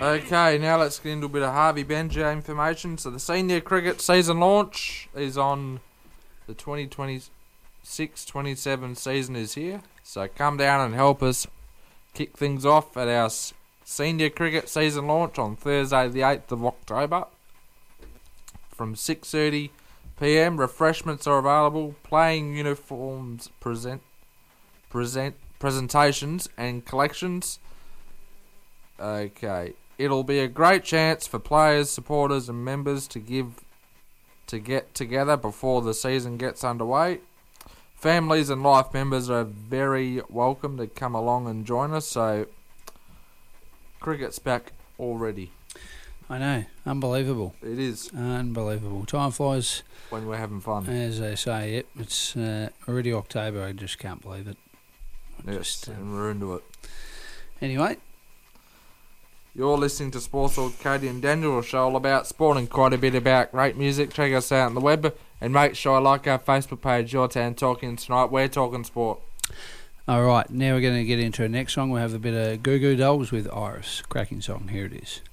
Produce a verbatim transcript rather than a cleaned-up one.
Okay, now let's get into a bit of Harvey Benja information. So the senior cricket season launch is on the twenty twenty-six twenty-seven season is here. So come down and help us kick things off at our senior cricket season launch on Thursday the eighth of October from six thirty p m. Refreshments are available. Playing uniforms present present presentations and collections. Okay. It'll be a great chance for players, supporters and members to give to get together before the season gets underway. Families and life members are very welcome to come along and join us. So, cricket's back already. I know. Unbelievable. It is. Unbelievable. Time flies. When we're having fun. As they say, yep. It's uh, already October. I just can't believe it. Yes, Just, um, and we're into it. Anyway. You're listening to Sports Talk, Cody and Daniel, a show all about sport and quite a bit about great music. Check us out on the web and make sure I like our Facebook page, Your Town Talking. Tonight we're talking sport. All right, now we're going to get into our next song. We'll have a bit of Goo Goo Dolls with Iris. Cracking song. Here it is.